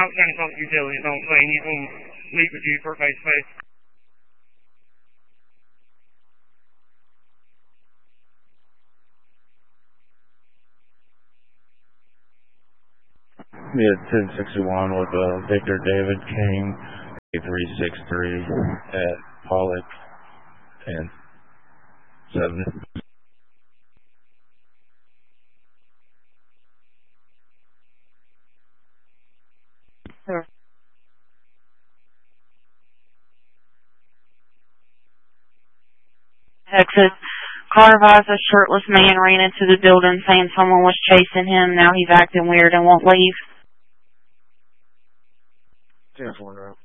was trying to call the utilities on the plane. He's going to meet with you for face-to-face. Yeah, 1061 with Victor David King, 8363 at Pollock and 7. Texas. Carvaj's a shirtless man ran into the building saying someone was chasing him. Now he's acting weird and won't leave. 10-4 route.